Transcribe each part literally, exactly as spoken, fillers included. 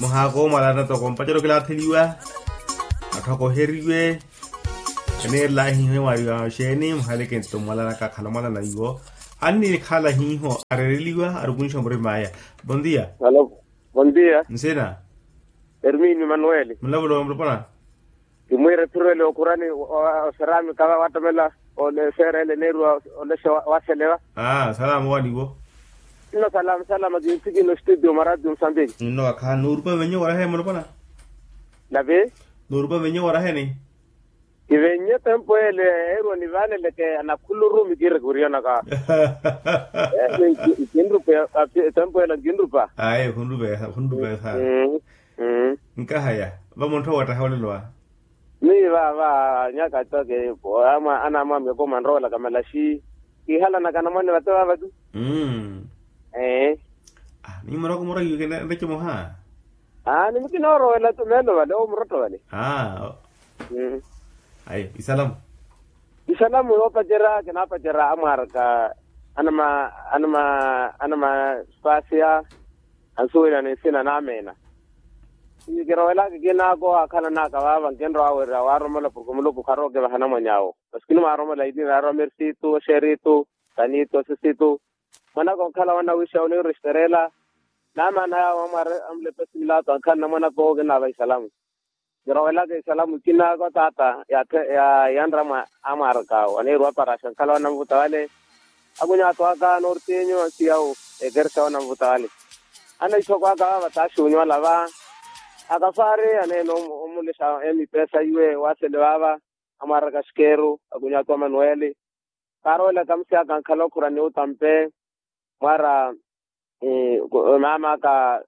Mohago malana to compatero que la teliwa. Atako heriwe. Ene la hi wari wa sheni mhale ke to malana ka khalamala na igo. Anni khala hi ho areliwa argun shombre maya. Buen día. Hello. Buen día. Nsena. Herminio Manuel. Mlabolo mlopana. Que muy retro le ocurani o serami kaba watamela o le sere le neru o le waselewa. Ah, salamu waligo. No salam salam agi tigi no studio maradum sande. No ka nurpa venyo wara he mlopana. Labe? Nurpa venyo wara he ni. Que venye tempo el héroe ni vale le que ana kuluru mi dire guriana ka. Eh, ginrupa tempo el ginrupa. Ai, hunrupa, hunrupa ha. Mm. Mm. Nka haya. Ba monto wata hawle lo. Mi va va nyaka to ke ama ana mama ko manrola kama la shi. Ki hala na kana mwana watu wa tu. Mm. Eh. Ah, ni moro ko moro yu ke na ke mo ha. Ah, ni mkino ro la tu melo wale o mroto wale. Ah. Mm. Ai, isalam. Isalam yo pajera kena pajera amar ka anama anama anama spasia ansuira ni sina na mena. Ni kero ela ke na ko akana na ka wa ban kenro awera waro mala purgumulo ku karo ke bahana manyao. Paskino maro mala idi aro merci tu sheri tu tani to situ. Mana ko kala wana wisha oni resterela. Na mana amar amle pesila to kana mana ko ke na ba salam. Kero ela ke salam kina ko tata ya ya yandra ma amar ka oni ro para shan kala wana butale. Agunya to aka norteño siao e gersa wana butale. Ana isokwa ka bata shunyo lava. Akafare ane no omule sa emi pesa iwe wasele baba amara kaskeru agunya to Manuel Carola kamsia kan kalo kurani utampe mara eh mama ka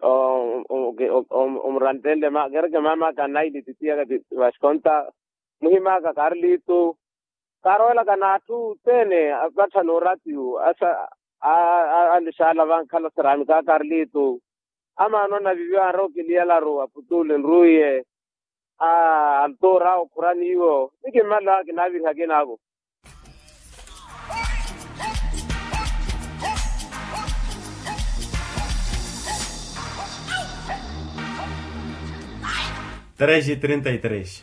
umrantende ma gerge mama ka naidi titia ka waskonta muhima ka Carlito Carola kana tu tene apata noratiu asa a alishala van kalo serami ka Carlito ama nona vivyo roki liala ro aputule nruye a altora o kurani yo nike mala kinavi hagena ago tres y treinta y tres.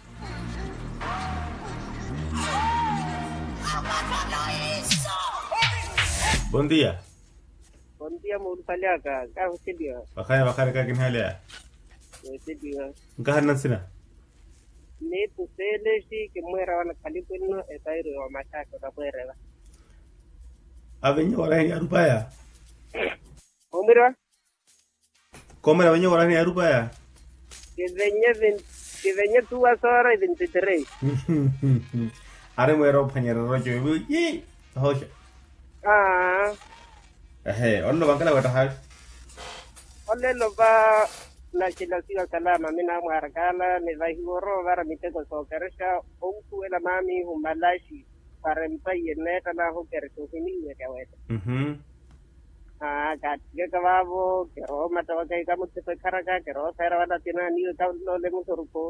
Buen día. Buen día, Murpaliaca. ¿Qué usted diga? Bajaya, bajaya, ¿qué quién halea? Usted diga. ¿Qué has nacido? Ni tu sele si que muera van a calipino está ahí o machaco ta puede reba. Aveño ahora en Arupaya. Hombre, ¿Cómo era aveño ahora en Arupaya? que venía que venía tú a ahora y veintitrés. Ahora me ro pañero rollo y hoja. Ah. Eh, ¿on lo van a la baja? Ole lo va la chilación salama mina marcala me va horo para mi te ko keresha o tu la mami humalashi para empai neta na ho kereso hini ya kawet. Mhm. Ah, kat ke kawabo ke ro mata wa kai kamu te karaka ke ro sera wala tina ni ka lo le mu soruko.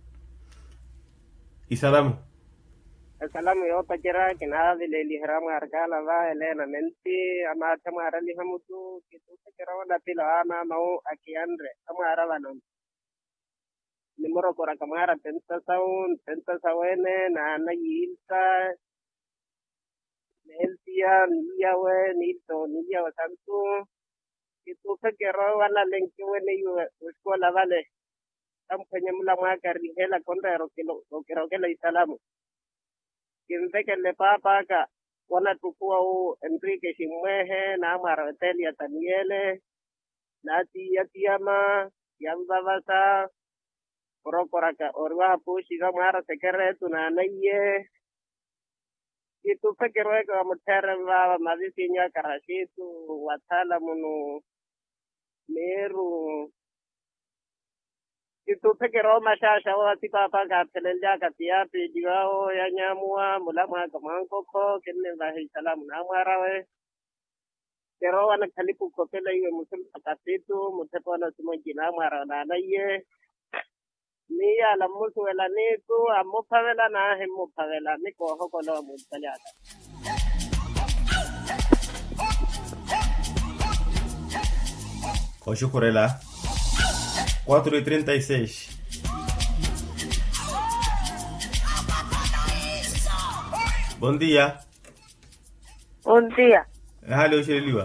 ¿Y salam? Salam yo pajera que nada de le lihram argala va elena menti ama tamara lihamutu que tu te kera wala pila ama mau akiandre amara vanon. Nimoro kora kamara tenta saun tenta sawene na na yilta Neltia niyawe nito niyawe tantu que tu te kera wala lenki wene yu escuela vale. Tam penyamula ma karihela konda ro que lo que ro que le salamu. Quien ve que le papa acá, wana tukua u Enrique Shimueje, na Maratelia Taniele, na tia tiama, yamba basa, procoraka, orwa pushi gamara sekere tu na naye. Y tu fe que ruego a mutere va madisinya karashitu, watala munu, meru. Y tu te quiero más allá o así papá que le ya que tía pidió ya ñamua mula ma kaman koko que le va a salam na marawe quiero van a calipu cope le yo musul patatitu musul pona sumo jina mara na naye ni a la musu la ni tu a mo favela na he mo favela ni ko ho ko lo mo taliata Ocho Corela. cuatro y treinta y seis. Buen día. Buen día. Halo shiriliwa.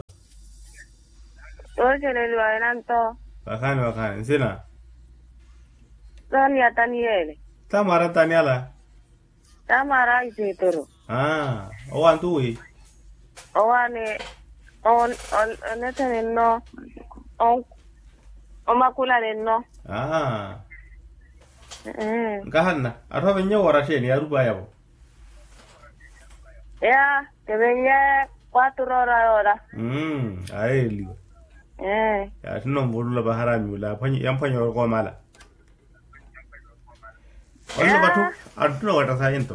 Oye, le digo adelanto. Bakane bakane. Sina. Tania Daniele. Tamara Taniala. Tamara Isidoro. Ah, o antui. Owane on on onete no. On omakula no. Ah. Eh. Ngahanna. Atho nyo wara sheni aruba yabo. Ya, que venía cuatro horas ahora. Mm, aeli. Eh. Ya tuno mbulula baharami la panyi yampanyo ko mala. Ollo batu atuno wata sayento.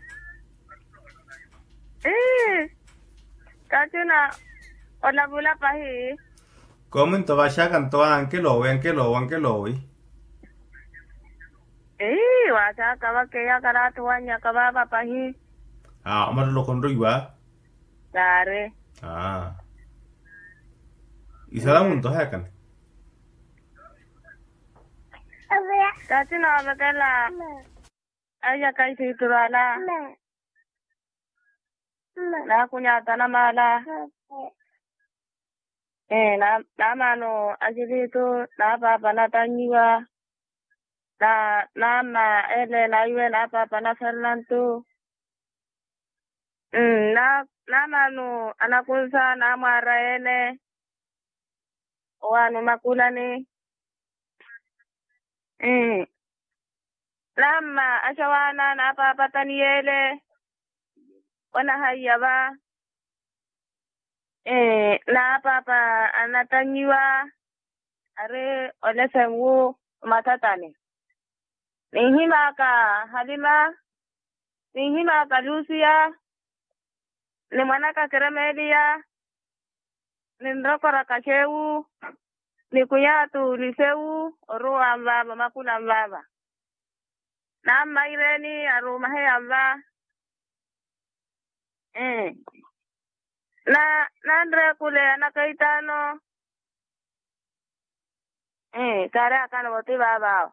Eh. Kachuna ola bula pahi. Comento bashakan to anke lo anke lo anke lo wi. Eh, wacha kaba ke ya karatu wanya kaba pahi. Ah, amar lo konro iwa. Dare. Ah. Isalamun to hakan. Kachuna bakala. Aya kai fiturala. Na kunya tana mala. Eh, na na mano ajilito na baba na tanyiwa. Na na ma ele na iwe na baba na Fernando. Mm, na na mano anakunsa na mara ele. Wanu makulani. Mm. Lama ashawana na baba taniele. Wana haya ba. Eh, na papa anatanyiwa. Are olesengu matatane. Nihima ka Halima. Nihima ka Lucia. Ni mwanaka Keremelia. Ni ndokora kacheu. Ni kuyatu liseu. Oruwa mbaba, makula mbaba. Na maireni arumahe amba. Eh. Na nandre kule anakaitano. Eh, kare akana boti baba.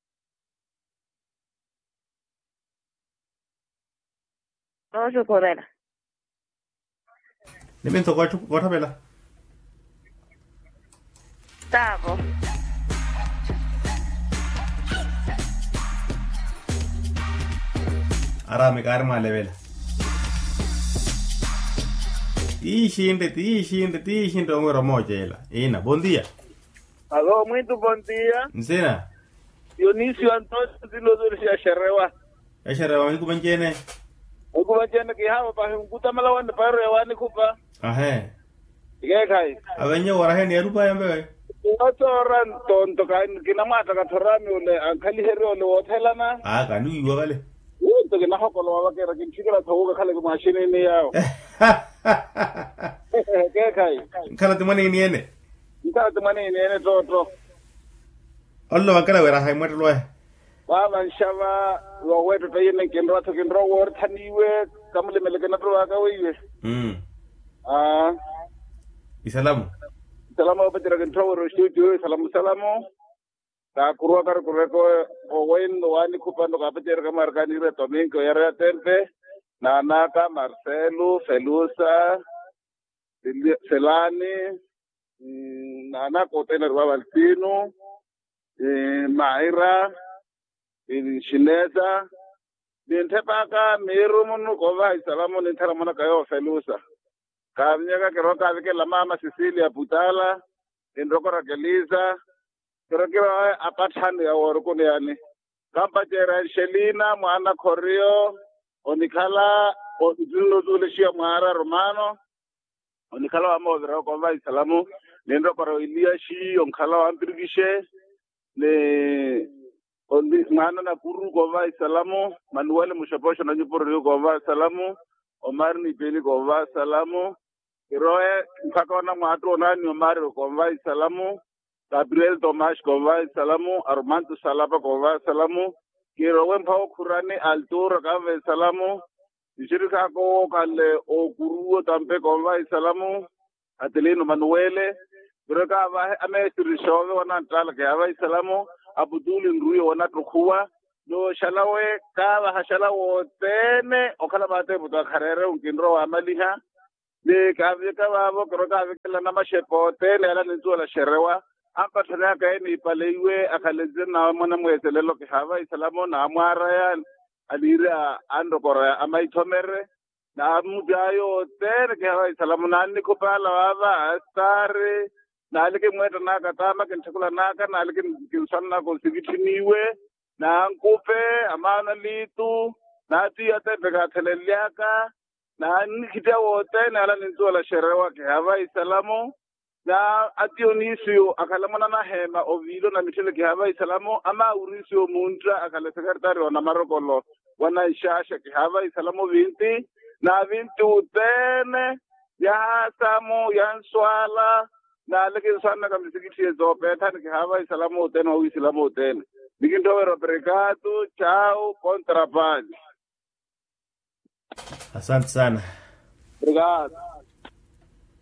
Osu korela. Nemento kwa chu kwa tabela. Tabo. Arame karma level. Ishinde, ishinde, ishinde ngoro moja ela. Ina, bom dia. Alô, muito bom dia. Nsena. Dionísio Antônio Zilodoro Xaxarewa. Xaxarewa miku benjene. Miku benjene ki hawa pa mkuta mala wanda pa rewa ni kupa. Ahe. Ige kai. Abenyo wara he ne rupa yambe. Otoran tonto kan kinamata ka thorami ule ankali heri ule wothelana. Ah, kanu iwa vale. Uto kina hokolo wa kera kinchikira thawoga khale ku machine ni yao. Ige kai. Kala tumane ni ene. Nkala tumane ni ene to to. Allo wakala wera hay mata loe. Baba nshaba lo wetu tayene kinro to kinro wor thaniwe kamle melekena to aka wiwe. Mm. Ah. Isalamu. Salamu apa jera kinro wor studio salamu salamu. Ta kurwa kar kurwa ko o wen wani kupando ka jera kamar kanire to minko yara tempe. Nanaka Marcelo Felusa Selani Nana Kotena Valpino Maira Shineza Dintepaka Mirumunu Kova Salamu Nintaramana Kayo Felusa Kavnyaka Keroka Vike la Mama Cecilia Putala Indrokora Kelisa Kerokira Apatani ya Warukuni yani Kampa Jera Shelina Mwana Korio Onikala Odulo Duleshia Mara Romano Onikala Amodra Kova Salamu Nindrokora Iliashi Onkala Amtrigishe Le Ondi Mana na Kuru Kova Salamu Manuel Mushaposha na Nyupuru Kova Salamu Omar ni Peli Kova Salamu Kiroe Kakona Mato Nani Omar Kova Salamu Gabriel Tomash Kova Salamu Armando Salapa Kova Salamu Kiroe Mpao Kurani Altura Kava Salamu Shirika Ko Kale O Kuru Tampe Kova Salamu Atelino Manuele Bereka ba ame tirisho wana ntala ke aba isalamo abuduli nruyo wana tukhuwa no shalawe ka ba hashala wo tene okhala ba te buta kharere unkinro wa maliha le ka veka ba bo kroka vekela na mashepo tene ala nitso la sherewa apa thana ka ni paleiwe akhaleze na mona moeselelo ke haba isalamo na amara ya alira andokora amaithomere na mudayo tere ke haba isalamo na ni kopala baba stare na le ke mweta na ka tama ke nthekula na ka na le ke kinsanna ko sigithiniwe na nkupe amana litu na ti ate bega theleliaka na nikita wote na ala ninzola sherewa ke haba isalamo na ationisio akalamana na hema ovilo na mithele ke haba isalamo ama urisio muntra akale sekretari ona marokolo wana ishasha ke haba isalamo vinti na vinti utene ya samu ya swala na leke sana kama sikiti zope tani ke haba isalamo utene au isalamo utene nikinto obrigado chao contraband. Asante sana. Obrigado.